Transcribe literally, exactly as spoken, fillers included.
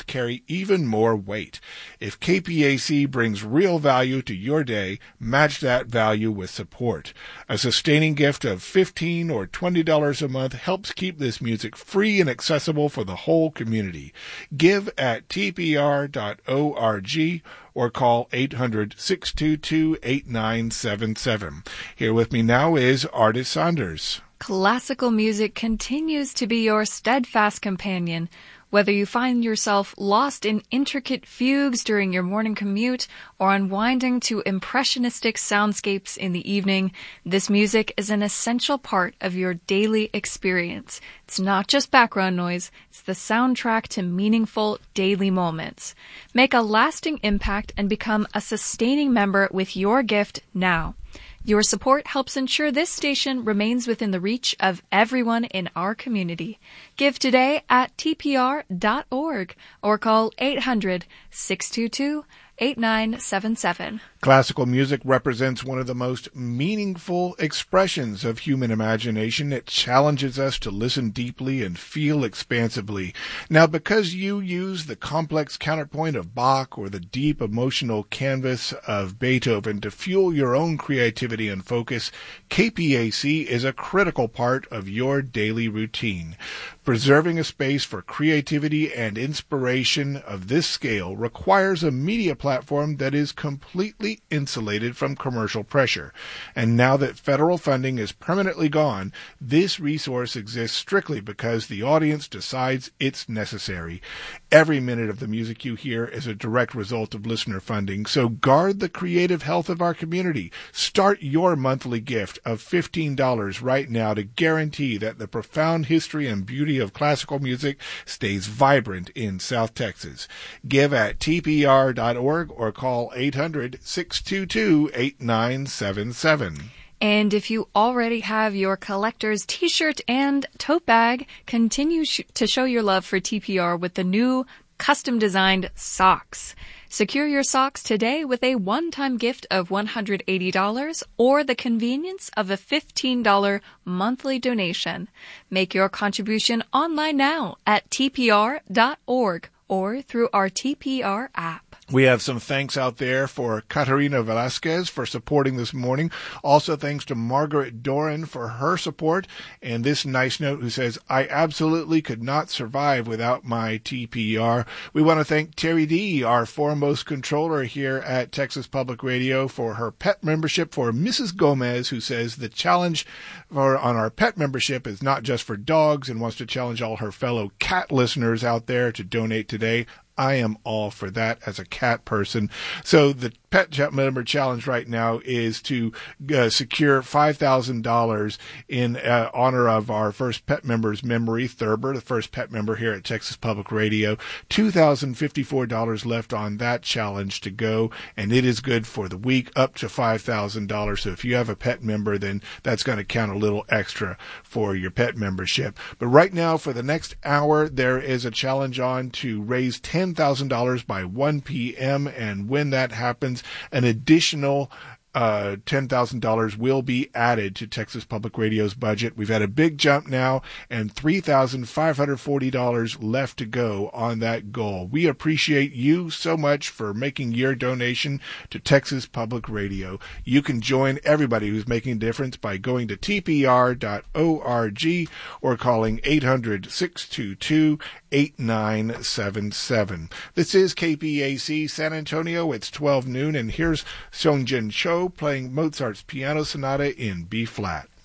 carry even more weight. If K P A C brings real value to your day, match that value with support. A sustaining gift of fifteen dollars or twenty dollars a month helps keep this music free and accessible for the whole community. Give at T P R dot org or call eight hundred, six two two, eight nine seven seven. Here with me now is Ardis Saunders. Classical music continues to be your steadfast companion. Whether you find yourself lost in intricate fugues during your morning commute or unwinding to impressionistic soundscapes in the evening, this music is an essential part of your daily experience. It's not just background noise, it's the soundtrack to meaningful daily moments. Make a lasting impact and become a sustaining member with your gift now. Your support helps ensure this station remains within the reach of everyone in our community. Give today at T P R dot org or call eight hundred, six two two, eight nine seven seven. Classical music represents one of the most meaningful expressions of human imagination. It challenges us to listen deeply and feel expansively. Now, because you use the complex counterpoint of Bach or the deep emotional canvas of Beethoven to fuel your own creativity and focus, K P A C is a critical part of your daily routine. Preserving a space for creativity and inspiration of this scale requires a media platform that is completely insulated from commercial pressure. And now that federal funding is permanently gone, this resource exists strictly because the audience decides it's necessary. Every minute of the music you hear is a direct result of listener funding, so guard the creative health of our community. Start your monthly gift of fifteen dollars right now to guarantee that the profound history and beauty of classical music stays vibrant in South Texas. Give at T P R dot org or call eight hundred, six two two, eight nine seven seven. And if you already have your collector's t-shirt and tote bag, continue sh- to show your love for T P R with the new custom-designed socks. Secure your socks today with a one-time gift of one hundred eighty dollars or the convenience of a fifteen dollars monthly donation. Make your contribution online now at T P R dot org or through our T P R app. We have some thanks out there for Catarina Velasquez for supporting this morning. Also thanks to Margaret Doran for her support. And this nice note who says, I absolutely could not survive without my T P R. We want to thank Terry D., our foremost controller here at Texas Public Radio, for her pet membership for Missus Gomez, who says the challenge for, on our pet membership is not just for dogs and wants to challenge all her fellow cat listeners out there to donate today. I am all for that as a cat person. So the Pet Member Challenge right now is to uh, secure five thousand dollars in uh, honor of our first pet member's memory, Thurber, the first pet member here at Texas Public Radio. two thousand fifty-four dollars left on that challenge to go, and it is good for the week up to five thousand dollars. So if you have a pet member, then that's going to count a little extra for your pet membership. But right now, for the next hour, there is a challenge on to raise ten thousand dollars by one p.m., and when that happens, an additional uh, ten thousand dollars will be added to Texas Public Radio's budget. We've had a big jump now and three thousand five hundred forty dollars left to go on that goal. We appreciate you so much for making your donation to Texas Public Radio. You can join everybody who's making a difference by going to T P R dot org or calling eight hundred, six two two, eight nine seven seven. This is K P A C San Antonio. It's twelve noon, and here's Seongjin Cho playing Mozart's Piano Sonata in B-flat.